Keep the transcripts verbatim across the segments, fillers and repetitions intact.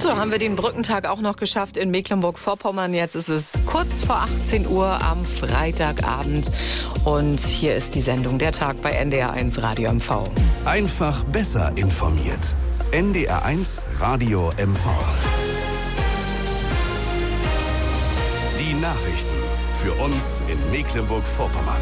So haben wir den Brückentag auch noch geschafft in Mecklenburg-Vorpommern. Jetzt ist es kurz vor achtzehn Uhr am Freitagabend. Und hier ist die Sendung Der Tag bei N D R eins Radio M V. Einfach besser informiert. N D R eins Radio M V. Die Nachrichten für uns in Mecklenburg-Vorpommern.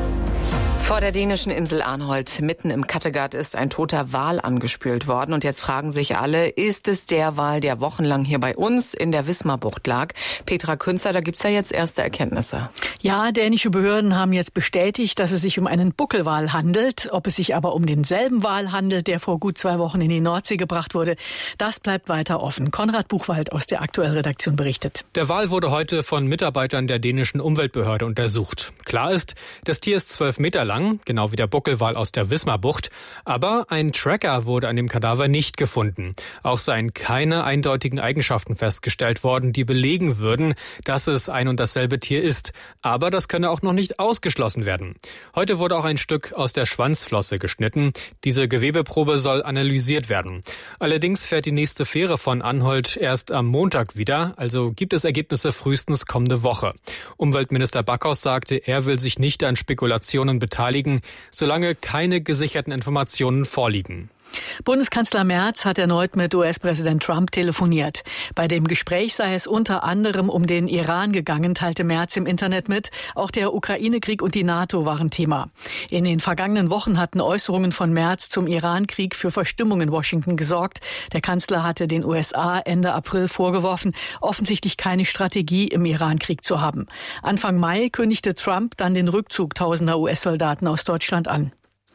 Vor der dänischen Insel Arnholt, mitten im Kattegat, ist ein toter Wal angespült worden. Und jetzt fragen sich alle, ist es der Wal, der wochenlang hier bei uns in der Wismarbucht lag? Petra Künzer, da gibt's ja jetzt erste Erkenntnisse. Ja, dänische Behörden haben jetzt bestätigt, dass es sich um einen Buckelwal handelt. Ob es sich aber um denselben Wal handelt, der vor gut zwei Wochen in die Nordsee gebracht wurde, das bleibt weiter offen. Konrad Buchwald aus der Aktuellredaktion berichtet. Der Wal wurde heute von Mitarbeitern der dänischen Umweltbehörde untersucht. Klar ist, das Tier ist zwölf Meter lang, genau wie der Buckelwal aus der Wismarbucht. Aber ein Tracker wurde an dem Kadaver nicht gefunden. Auch seien keine eindeutigen Eigenschaften festgestellt worden, die belegen würden, dass es ein und dasselbe Tier ist. Aber das könne auch noch nicht ausgeschlossen werden. Heute wurde auch ein Stück aus der Schwanzflosse geschnitten. Diese Gewebeprobe soll analysiert werden. Allerdings fährt die nächste Fähre von Anholt erst am Montag wieder. Also gibt es Ergebnisse frühestens kommende Woche. Umweltminister Backhaus sagte, er will sich nicht an Spekulationen beteiligen, solange keine gesicherten Informationen vorliegen. Bundeskanzler Merz hat erneut mit U S-Präsident Trump telefoniert. Bei dem Gespräch sei es unter anderem um den Iran gegangen, teilte Merz im Internet mit. Auch der Ukraine-Krieg und die NATO waren Thema. In den vergangenen Wochen hatten Äußerungen von Merz zum Iran-Krieg für Verstimmung in Washington gesorgt. Der Kanzler hatte den U S A Ende April vorgeworfen, offensichtlich keine Strategie im Iran-Krieg zu haben. Anfang Mai kündigte Trump dann den Rückzug tausender U S-Soldaten aus Deutschland an.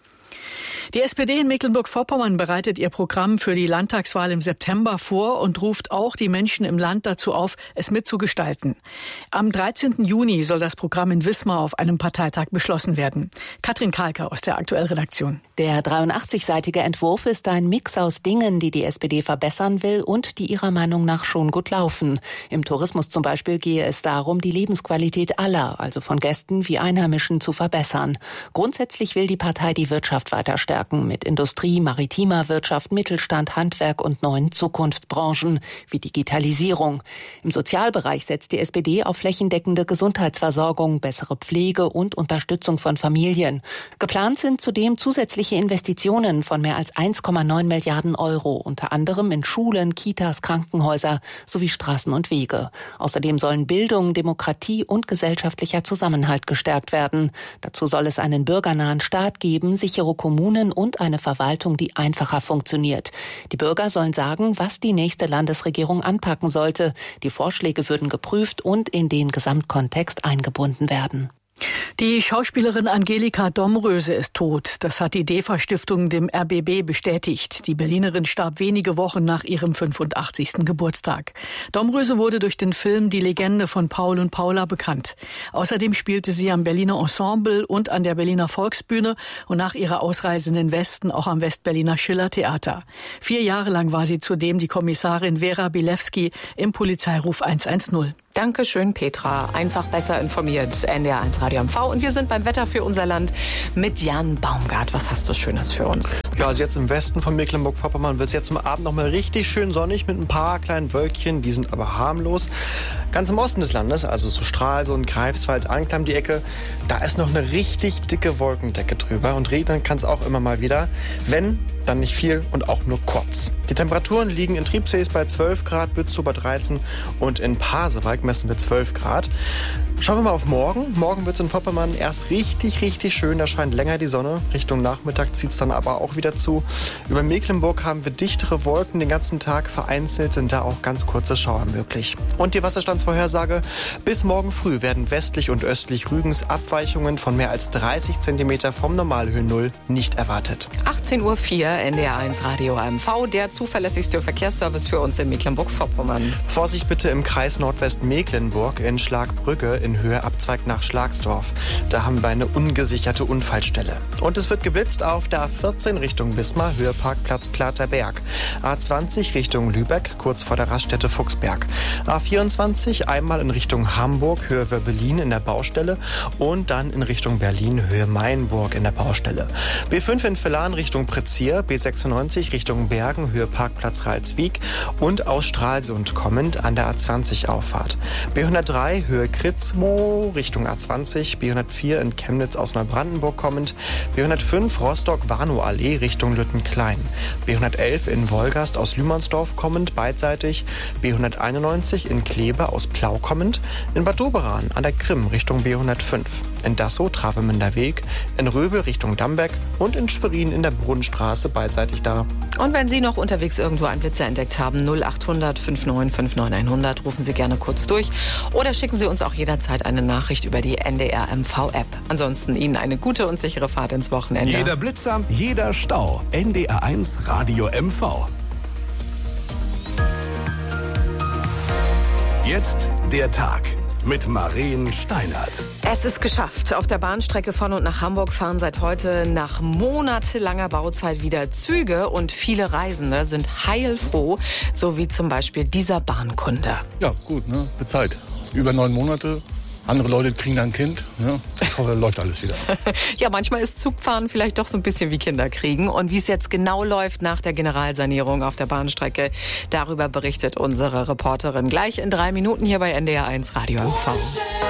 Die S P D in Mecklenburg-Vorpommern bereitet ihr Programm für die Landtagswahl im September vor und ruft auch die Menschen im Land dazu auf, es mitzugestalten. Am dreizehnten Juni soll das Programm in Wismar auf einem Parteitag beschlossen werden. Katrin Kalker aus der Aktuellredaktion. Der dreiundachtzigseitige Entwurf ist ein Mix aus Dingen, die die S P D verbessern will und die ihrer Meinung nach schon gut laufen. Im Tourismus zum Beispiel gehe es darum, die Lebensqualität aller, also von Gästen wie Einheimischen, zu verbessern. Grundsätzlich will die Partei die Wirtschaft weiter stärken mit Industrie, maritimer Wirtschaft, Mittelstand, Handwerk und neuen Zukunftsbranchen wie Digitalisierung. Im Sozialbereich setzt die S P D auf flächendeckende Gesundheitsversorgung, bessere Pflege und Unterstützung von Familien. Geplant sind zudem zusätzliche Investitionen von mehr als eins Komma neun Milliarden Euro, unter anderem in Schulen, Kitas, Krankenhäuser sowie Straßen und Wege. Außerdem sollen Bildung, Demokratie und gesellschaftlicher Zusammenhalt gestärkt werden. Dazu soll es einen bürgernahen Staat geben, sichere Kommunen und eine Verwaltung, die einfacher funktioniert. Die Bürger sollen sagen, was die nächste Landesregierung anpacken sollte. Die Vorschläge würden geprüft und in den Gesamtkontext eingebunden werden. Die Schauspielerin Angelika Domröse ist tot. Das hat die DEFA-Stiftung dem R B B bestätigt. Die Berlinerin starb wenige Wochen nach ihrem fünfundachtzigsten Geburtstag. Domröse wurde durch den Film Die Legende von Paul und Paula bekannt. Außerdem spielte sie am Berliner Ensemble und an der Berliner Volksbühne und nach ihrer Ausreise in den Westen auch am Westberliner Schiller-Theater. Vier Jahre lang war sie zudem die Kommissarin Vera Bilewski im Polizeiruf hundertzehn. Dankeschön, Petra. Einfach besser informiert. N D R eins Radio M V. Und wir sind beim Wetter für unser Land mit Jan Baumgart. Was hast du Schönes für uns? Ja, also jetzt im Westen von Mecklenburg-Vorpommern wird es jetzt zum Abend noch mal richtig schön sonnig mit ein paar kleinen Wölkchen. Die sind aber harmlos. Ganz im Osten des Landes, also so Stralsund, Greifswald, Anklam die Ecke, da ist noch eine richtig dicke Wolkendecke drüber. Und regnen kann es auch immer mal wieder. Wenn, dann nicht viel und auch nur kurz. Die Temperaturen liegen in Triebsees bei zwölf Grad, Bützow bei dreizehn und in Pasewalk messen wir zwölf Grad. Schauen wir mal auf morgen. Morgen wird es in Vorpommern erst richtig, richtig schön. Da scheint länger die Sonne. Richtung Nachmittag zieht es dann aber auch wieder zu. Über Mecklenburg haben wir dichtere Wolken den ganzen Tag. Vereinzelt sind da auch ganz kurze Schauer möglich. Und die Wasserstandsvorhersage. Bis morgen früh werden westlich und östlich Rügens Abweichungen von mehr als dreißig Zentimeter vom Normalhöhen Null nicht erwartet. achtzehn Uhr vier, N D R eins Radio M V, der zuverlässigste Verkehrsservice für uns in Mecklenburg-Vorpommern. Vorsicht bitte im Kreis Nordwestmecklenburg in Schlagbrügge in Höhe Abzweig nach Schlagsdorf. Da haben wir eine ungesicherte Unfallstelle. Und es wird geblitzt auf der A vierzehn Richtung Richtung Wismar, Höhe Parkplatz Plater Berg. A zwanzig Richtung Lübeck, kurz vor der Raststätte Fuchsberg. A vierundzwanzig einmal in Richtung Hamburg, Höhe Wöbbelin in der Baustelle und dann in Richtung Berlin, Höhe Mainburg in der Baustelle. B fünf in Villan Richtung Prezier, B sechsundneunzig Richtung Bergen, Höhe Parkplatz Ralswiek und aus Stralsund kommend an der A zwanzig Auffahrt. B hundertdrei Höhe Kritzmo Richtung A zwanzig, B hundertvier in Chemnitz aus Neubrandenburg kommend, B hundertfünf Rostock-Warnow-Allee Richtung Lüttenklein, B hundertelf in Wolgast aus Lümersdorf kommend beidseitig, B hunderteinundneunzig in Kleve aus Plau kommend, in Bad Doberan an der Krim Richtung B hundertfünf, in Dassow Travemünder Weg, in Röbe Richtung Damberg und in Schwerin in der Brunnenstraße beidseitig da. Und wenn Sie noch unterwegs irgendwo einen Blitzer entdeckt haben, null achthundert fünfundneunzig fünfundneunzig hundert, rufen Sie gerne kurz durch oder schicken Sie uns auch jederzeit eine Nachricht über die N D R M V-App. Ansonsten Ihnen eine gute und sichere Fahrt ins Wochenende. Jeder Blitzer, jeder Stau. N D R eins Radio M V. Jetzt der Tag mit Maren Steinert. Es ist geschafft. Auf der Bahnstrecke von und nach Hamburg fahren seit heute nach monatelanger Bauzeit wieder Züge und viele Reisende sind heilfroh, so wie zum Beispiel dieser Bahnkunde. Ja, gut, ne? Wird Zeit. Über neun Monate. Andere Leute kriegen dann ein Kind. Ja, ich hoffe, läuft alles wieder. Ja, manchmal ist Zugfahren vielleicht doch so ein bisschen wie Kinder kriegen. Und wie es jetzt genau läuft nach der Generalsanierung auf der Bahnstrecke, darüber berichtet unsere Reporterin gleich in drei Minuten hier bei N D R eins Radio M V.